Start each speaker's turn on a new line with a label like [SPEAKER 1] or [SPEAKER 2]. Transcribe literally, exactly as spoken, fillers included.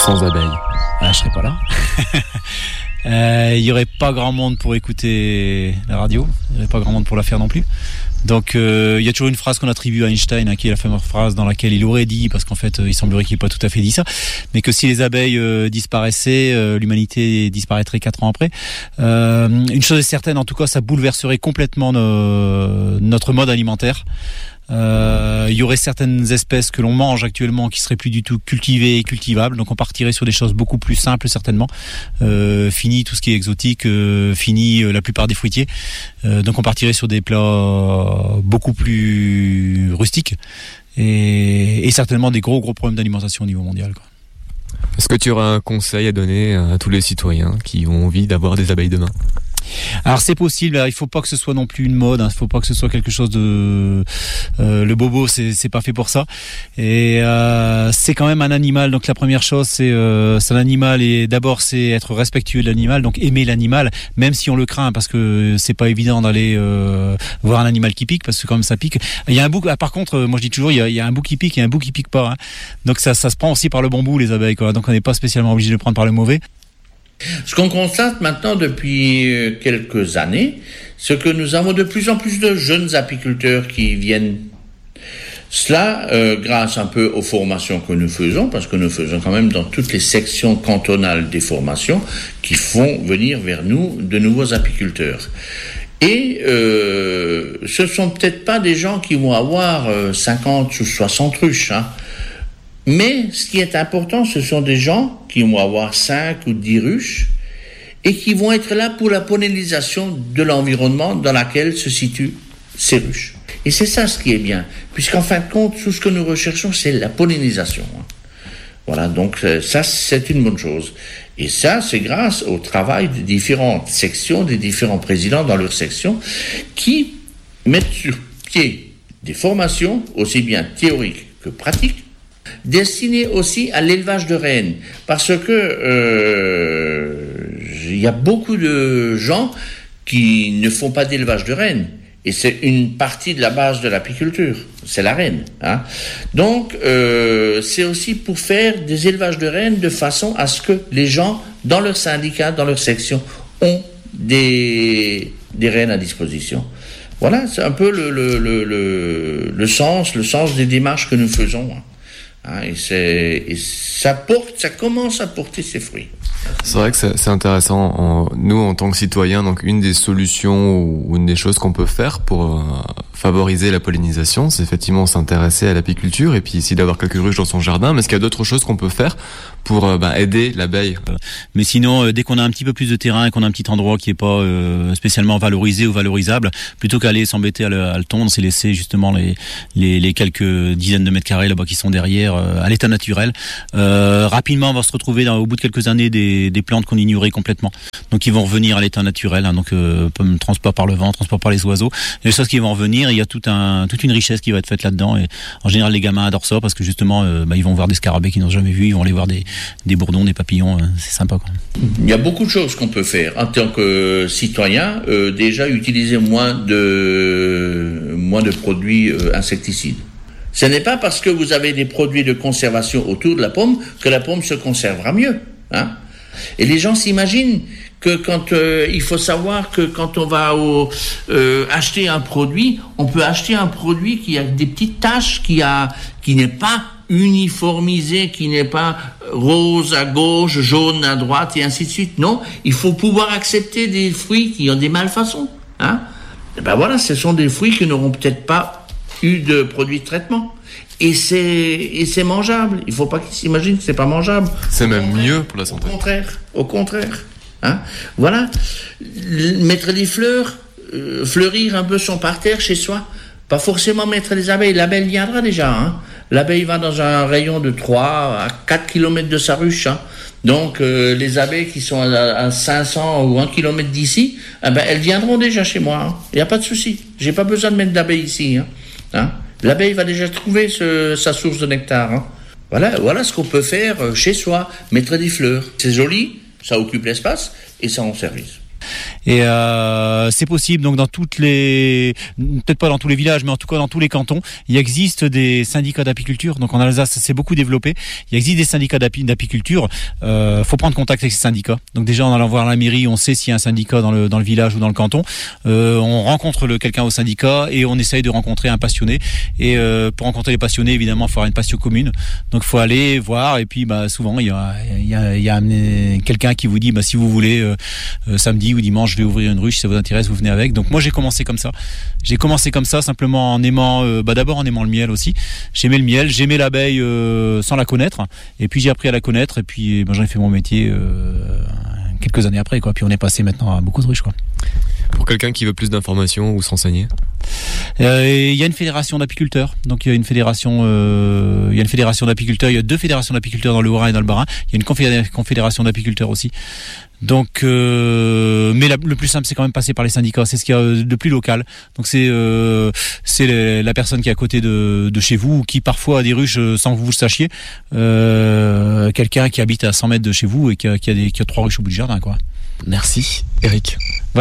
[SPEAKER 1] sans abeilles?
[SPEAKER 2] Ah, je serais pas là. Il euh, y aurait pas grand monde pour écouter la radio. Il y aurait pas grand monde pour la faire non plus. Donc, il euh, y a toujours une phrase qu'on attribue à Einstein, hein, qui est la fameuse phrase dans laquelle il aurait dit, parce qu'en fait, euh, il semblerait qu'il n'ait pas tout à fait dit ça, mais que si les abeilles euh, disparaissaient, euh, l'humanité disparaîtrait quatre ans après. Euh, une chose est certaine, en tout cas, ça bouleverserait complètement nos, notre mode alimentaire. Euh, il y aurait certaines espèces que l'on mange actuellement qui seraient plus du tout cultivées et cultivables, donc on partirait sur des choses beaucoup plus simples certainement. Euh, fini tout ce qui est exotique, euh, fini euh, la plupart des fruitiers, euh, donc on partirait sur des plats beaucoup plus rustiques et, et certainement des gros gros problèmes d'alimentation au niveau mondial, quoi.
[SPEAKER 1] Est-ce que tu auras un conseil à donner à tous les citoyens qui ont envie d'avoir des abeilles demain?
[SPEAKER 2] Alors c'est possible, il faut pas que ce soit non plus une mode, hein, il faut pas que ce soit quelque chose de euh, le bobo, c'est c'est pas fait pour ça. Et euh, c'est quand même un animal, donc la première chose c'est euh, c'est un animal et d'abord c'est être respectueux de l'animal, donc aimer l'animal, même si on le craint parce que c'est pas évident d'aller euh, voir un animal qui pique parce que quand même ça pique. Il y a un bouc, ah, par contre, moi je dis toujours il y a, il y a un bouc qui pique et un bouc qui pique pas, hein. Donc ça ça se prend aussi par le bon bout les abeilles, quoi. Donc on n'est pas spécialement obligé de le prendre par le mauvais.
[SPEAKER 3] Ce qu'on constate maintenant depuis quelques années, c'est que nous avons de plus en plus de jeunes apiculteurs qui viennent. Cela euh, grâce un peu aux formations que nous faisons, parce que nous faisons quand même dans toutes les sections cantonales des formations qui font venir vers nous de nouveaux apiculteurs. Et euh, ce sont peut-être pas des gens qui vont avoir euh, cinquante ou soixante ruches, hein. Mais ce qui est important, ce sont des gens qui vont avoir cinq ou dix ruches et qui vont être là pour la pollinisation de l'environnement dans lequel se situent ces ruches. Et c'est ça ce qui est bien, puisqu'en fin de compte, tout ce que nous recherchons, c'est la pollinisation. Voilà, donc ça, c'est une bonne chose. Et ça, c'est grâce au travail des différentes sections, des différents présidents dans leurs sections, qui mettent sur pied des formations, aussi bien théoriques que pratiques, destiné aussi à l'élevage de rennes, parce que euh, il y a beaucoup de gens qui ne font pas d'élevage de rennes, et c'est une partie de la base de l'apiculture, c'est la reine, hein. Donc euh, c'est aussi pour faire des élevages de rennes de façon à ce que les gens dans leur syndicat, dans leur section, ont des des rennes à disposition. Voilà, c'est un peu le le le le, le sens le sens des démarches que nous faisons, hein. Hein, et, c'est, et ça porte, ça commence à porter ses fruits.
[SPEAKER 1] C'est vrai que c'est, c'est intéressant. En, nous, en tant que citoyens, donc une des solutions ou une des choses qu'on peut faire pour euh, favoriser la pollinisation, c'est effectivement s'intéresser à l'apiculture et puis essayer d'avoir quelques ruches dans son jardin. Mais est-ce qu'il y a d'autres choses qu'on peut faire pour euh, bah, aider l'abeille?
[SPEAKER 2] Mais sinon, euh, dès qu'on a un petit peu plus de terrain et qu'on a un petit endroit qui est pas euh, spécialement valorisé ou valorisable, plutôt qu'aller s'embêter à le, à le tondre, c'est laisser justement les, les, les quelques dizaines de mètres carrés là-bas qui sont derrière euh, à l'état naturel. Euh, rapidement, on va se retrouver dans, au bout de quelques années des, des plantes qu'on ignorait complètement. Donc ils vont revenir à l'état naturel, hein, donc euh, transport par le vent, transport par les oiseaux. Les choses qui vont revenir, il y a tout un, toute une richesse qui va être faite là-dedans. Et en général, les gamins adorent ça parce que justement, euh, bah, ils vont voir des scarabées qu'ils n'ont jamais vus, ils vont aller voir des, des bourdons, des papillons. Euh, c'est sympa, quoi.
[SPEAKER 3] Il y a beaucoup de choses qu'on peut faire en tant que citoyen. Euh, déjà, utiliser moins de moins de produits euh, insecticides. Ce n'est pas parce que vous avez des produits de conservation autour de la pomme que la pomme se conservera mieux, hein. Et les gens s'imaginent que quand euh, il faut savoir que quand on va au, euh, acheter un produit, on peut acheter un produit qui a des petites taches, qui a qui n'est pas uniformisé, qui n'est pas rose à gauche, jaune à droite et ainsi de suite. Non, il faut pouvoir accepter des fruits qui ont des malfaçons, hein. Et ben voilà, ce sont des fruits qui n'auront peut-être pas eu de produits de traitement. Et c'est, et c'est mangeable. Il ne faut pas qu'ils s'imaginent que c'est pas mangeable.
[SPEAKER 1] C'est même mieux pour la santé.
[SPEAKER 3] Au contraire, au contraire. Hein, voilà. Mettre des fleurs, euh, fleurir un peu son parterre chez soi. Pas forcément mettre des abeilles. L'abeille viendra déjà. Hein. L'abeille va dans un rayon de trois à quatre kilomètres de sa ruche. Hein. Donc, euh, les abeilles qui sont à, à cinq cents ou un kilomètre d'ici, eh ben, elles viendront déjà chez moi. Il hein. n'y a pas de souci. J'ai pas besoin de mettre d'abeilles ici. Hein. Hein. L'abeille va déjà trouver ce, sa source de nectar. Hein. Voilà, voilà ce qu'on peut faire chez soi. Mettre des fleurs. C'est joli, ça occupe l'espace et ça rend service.
[SPEAKER 2] Et euh, c'est possible. Donc dans toutes les, peut-être pas dans tous les villages, mais en tout cas dans tous les cantons, il existe des syndicats d'apiculture. Donc en Alsace, ça s'est beaucoup développé. Il existe des syndicats d'api- d'apiculture. Euh, faut prendre contact avec ces syndicats. Donc déjà en allant voir la mairie, on sait s'il y a un syndicat dans le dans le village ou dans le canton. Euh, on rencontre le quelqu'un au syndicat et on essaye de rencontrer un passionné. Et euh, pour rencontrer les passionnés, évidemment, il faut avoir une passion commune. Donc il faut aller voir. Et puis bah souvent il y a il y a, il y a quelqu'un qui vous dit bah si vous voulez euh, euh, samedi ou dimanche je vais ouvrir une ruche, si ça vous intéresse vous venez avec. Donc moi j'ai commencé comme ça. J'ai commencé comme ça simplement en aimant euh, bah d'abord en aimant le miel aussi. J'aimais le miel, j'aimais l'abeille euh, sans la connaître. Et puis j'ai appris à la connaître et puis bah, j'en ai fait mon métier euh, quelques années après quoi. Puis on est passé maintenant à beaucoup de ruches quoi.
[SPEAKER 1] Pour quelqu'un qui veut plus d'informations ou s'enseigner,
[SPEAKER 2] euh, il y a une fédération d'apiculteurs. Donc il y a une fédération, euh, il y a une fédération d'apiculteurs. Il y a deux fédérations d'apiculteurs dans le Haut-Rhin et dans le Bas-Rhin. Il y a une confédé- confédération d'apiculteurs aussi. Donc, euh, mais la, le plus simple, c'est quand même passer par les syndicats. C'est ce qu'il y a de plus local. Donc c'est euh, c'est les, la personne qui est à côté de, de chez vous, ou qui parfois a des ruches sans que vous le sachiez. Euh, quelqu'un qui habite à cent mètres de chez vous et qui a, qui a, des, qui a trois ruches au bout du jardin, quoi.
[SPEAKER 1] Merci, Eric.